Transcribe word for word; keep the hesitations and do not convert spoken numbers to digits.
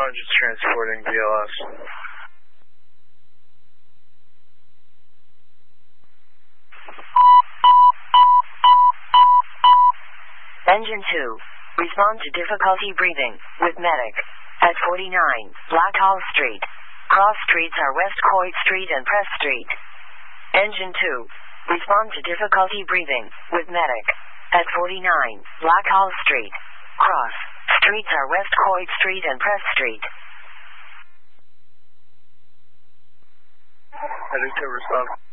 one, just transporting B L S. Engine two, respond to difficulty breathing, with medic, at forty-nine, Blackhall Street. Cross streets are West Coit Street and Press Street. Engine two, respond to difficulty breathing, with medic, at forty-nine, Blackhall Street. Cross streets are West Coit Street and Press Street. Heading to respond.